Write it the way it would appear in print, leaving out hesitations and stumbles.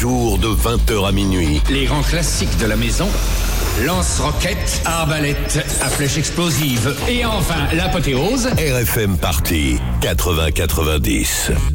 jours de 20h à minuit. Les grands classiques de la maison. Lance-roquettes, arbalètes à flèche explosive. Et enfin, l'apothéose. RFM Party 80-90.